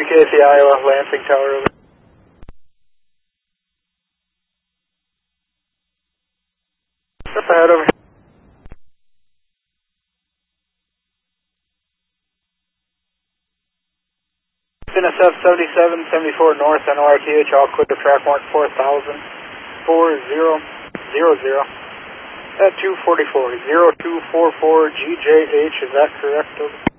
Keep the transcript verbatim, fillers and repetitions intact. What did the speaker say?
K C Iowa, Lansing Tower, over. Up ahead, over. N S F seventy-seven seventy-four North, N O R T H, all clear to track mark four thousand, four zero zero zero. At two forty-four, zero two four four G J H, is that correct, over?